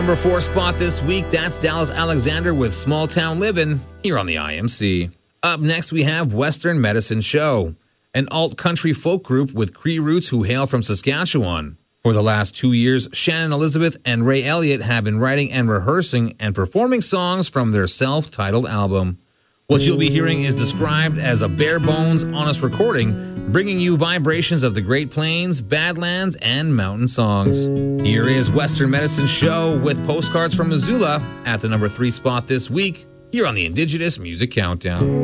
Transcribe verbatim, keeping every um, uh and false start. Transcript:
Number four spot this week, that's Dallas Alexander with Small Town Livin' here on the I M C. Up next, we have Western Medicine Show, an alt-country folk group with Cree roots who hail from Saskatchewan. For the last two years, Shannon Elizabeth and Ray Elliott have been writing and rehearsing and performing songs from their self-titled album. What you'll be hearing is described as a bare-bones, honest recording, bringing you vibrations of the Great Plains, Badlands, and mountain songs. Here is Western Medicine Show with Postcards from Missoula at the number three spot this week, here on the Indigenous Music Countdown.